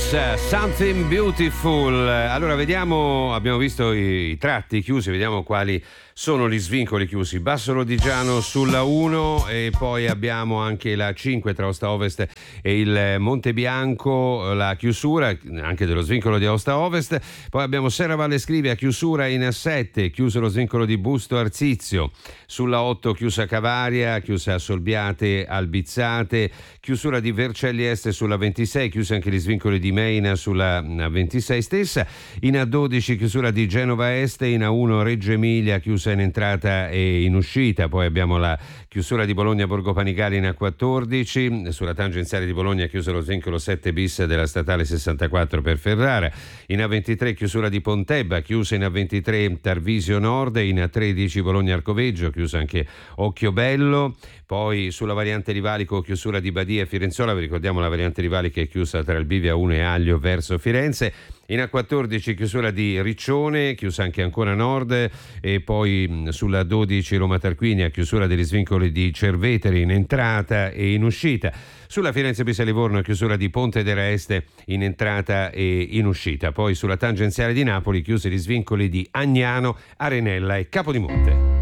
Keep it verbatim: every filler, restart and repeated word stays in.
Something Beautiful. Allora vediamo, abbiamo visto i, i tratti chiusi, vediamo quali sono gli svincoli chiusi. Basso Lodigiano sulla uno e poi abbiamo anche la cinque tra Aosta Ovest e il Monte Bianco, la chiusura anche dello svincolo di Aosta Ovest. Poi abbiamo Serravalle Scrivia, chiusura in sette, chiuso lo svincolo di Busto Arsizio. Sulla otto chiusa Cavaria, chiusa a Solbiate, Albizzate, chiusura di Vercelli Est sulla ventisei, chiusi anche gli svincoli di Meina sulla ventisei stessa. In A dodici chiusura di Genova Est, in A uno Reggio Emilia chiusa in entrata e in uscita. Poi abbiamo la chiusura di Bologna Borgo Panigale in A quattordici, sulla tangenziale di Bologna chiuso lo svincolo sette bis della statale sessantaquattro per Ferrara. In A ventitré chiusura di Pontebba, chiusa in A ventitré Tarvisio Nord, in A tredici Bologna Arcoveggio, chiuso anche Occhiobello. Poi sulla variante di Valico chiusura di Badia e Firenzuola, vi ricordiamo la variante di Valico è chiusa tra il Bivia uno e Aglio verso Firenze. In A quattordici chiusura di Riccione, chiusa anche Ancona Nord, e poi sulla dodici Roma Tarquinia chiusura degli svincoli di Cerveteri in entrata e in uscita. Sulla Firenze Pisa Livorno chiusura di Ponte della Este in entrata e in uscita. Poi sulla tangenziale di Napoli chiusi gli svincoli di Agnano, Arenella e Capodimonte.